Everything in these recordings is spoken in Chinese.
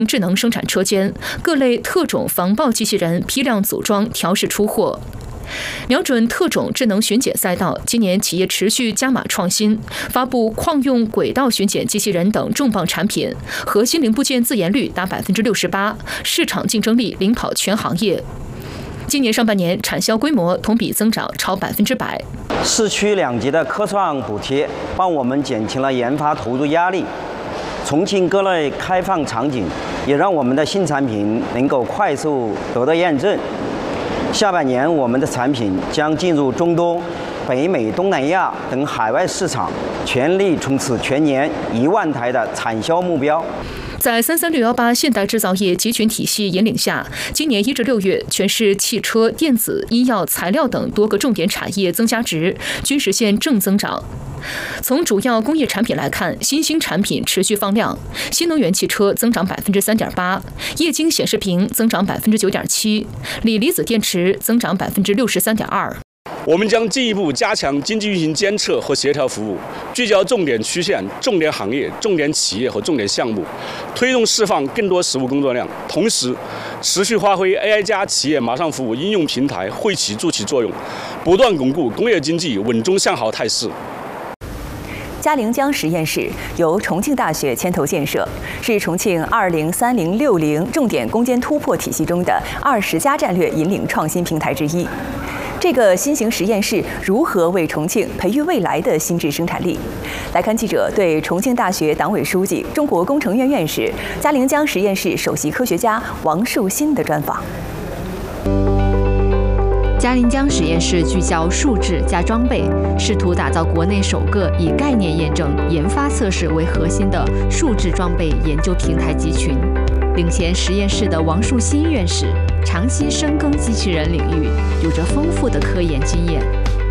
智能生产车间，各类特种防爆机器人批量组装调试出货。瞄准特种智能巡检赛道，今年企业持续加码创新，发布矿用轨道巡检机器人等重磅产品，核心零部件自研率达68%，市场竞争力领跑全行业。今年上半年产销规模同比增长超100%。 市区2级的科创补贴帮我们减轻了研发投入压力。重庆各类开放场景也让我们的新产品能够快速得到验证。下半年我们的产品将进入中东、北美、东南亚等海外市场，全力冲刺全年1万台的产销目标。 在33618现代制造业集群体系引领下，今年1至6月，全市汽车、电子、医药、材料等多个重点产业增加值均实现正增长。从主要工业产品来看，新兴产品持续放量，新能源汽车增长3.8%，液晶显示屏增长9.7%，锂离子电池增长63.2%。 我们将进一步加强经济运行监测和协调服务，聚焦重点区县、重点行业、重点企业和重点项目，推动释放更多实务工作量。同时，持续发挥 AI 加企业马上服务应用平台惠企助企作用，不断巩固工业经济稳中向好态势。 嘉陵江实验室由重庆大学牵头建设，是重庆2030-60重点攻坚突破体系中的20加战略引领创新平台之一。这个新型实验室如何为重庆培育未来的新质生产力？来看记者对重庆大学党委书记、中国工程院院士、嘉陵江实验室首席科学家王树新的专访。 嘉陵江实验室聚焦数质加装备，试图打造国内首个以概念验证、研发测试为核心的数质装备研究平台集群。领衔实验室的王树新院士长期深耕机器人领域，有着丰富的科研经验。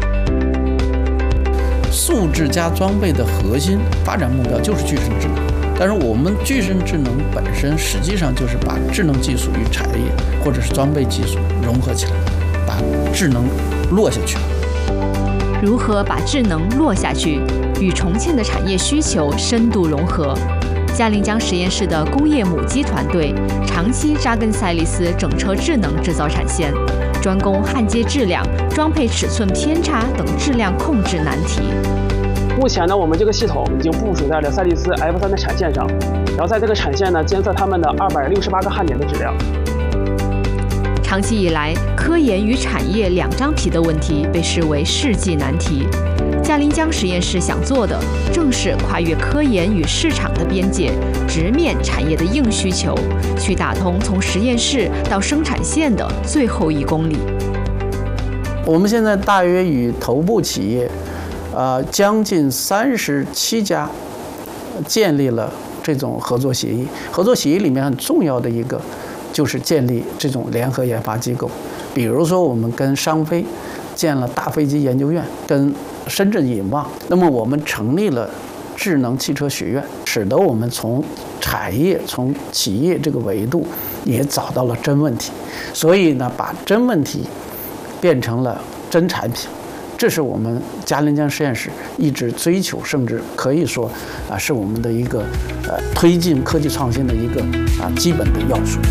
数质加装备的核心发展目标就是具身智能，但是我们具身智能本身实际上就是把智能技术与产业或者是装备技术融合起来，把智能落下去。 如何把智能落下去，与重庆的产业需求深度融合？嘉陵江实验室的工业母机团队长期扎根赛力斯整车智能制造产线，专攻焊接质量、装配尺寸偏差等质量控制难题。 目前呢，我们这个系统已经部署在了赛力斯 F3的产线上，然后在这个产线呢，监测他们的268个焊点的质量。 长期以来，科研与产业两张皮的问题被视为世纪难题。嘉陵江实验室想做的，正是跨越科研与市场的边界，直面产业的硬需求，去打通从实验室到生产线的最后1公里。 我们现在大约与头部企业，将近37家建立了这种合作协议。合作协议里面很重要的一个，就是建立这种联合研发机构。比如说，我们跟商飞建了大飞机研究院，跟深圳引望，那么我们成立了智能汽车学院，使得我们从产业、从企业这个维度也找到了真问题，所以呢，把真问题变成了真产品，这是我们嘉陵江实验室一直追求，甚至可以说是我们的一个推进科技创新的一个基本的要素。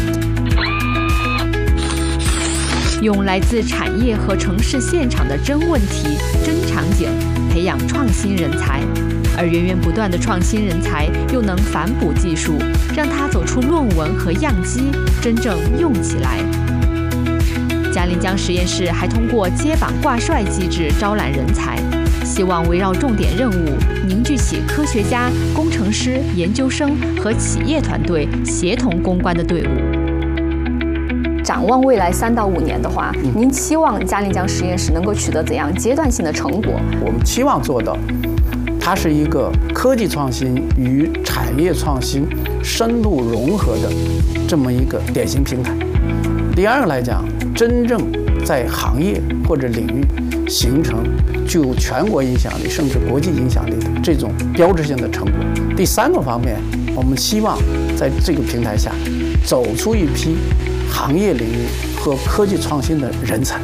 用来自产业和城市现场的真问题、真场景，培养创新人才，而源源不断的创新人才又能反哺技术，让它走出论文和样机，真正用起来。嘉陵江实验室还通过接榜挂帅机制招揽人才，希望围绕重点任务凝聚起科学家、工程师、研究生和企业团队协同攻关的队伍。 展望未来3到5年的话，您期望嘉陵江实验室能够取得怎样阶段性的成果？ 我们期望做到，它是一个科技创新与产业创新深度融合的这么一个典型平台。第二个来讲，真正在行业或者领域形成具有全国影响力甚至国际影响力的这种标志性的成果。第3个方面，我们希望在这个平台下走出一批行业领域和科技创新的人才。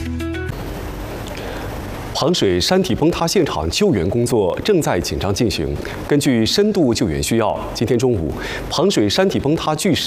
彭水山体崩塌现场救援工作正在紧张进行。根据深度救援需要，今天中午，彭水山体崩塌巨石